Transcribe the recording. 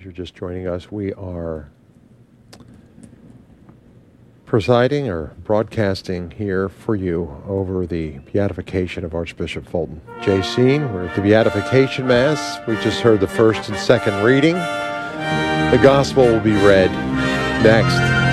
you're just joining us, we are presiding or broadcasting here for you over the beatification of Archbishop Fulton J. Seen. We're at the Beatification Mass. We just heard the first and second reading. The Gospel will be read next.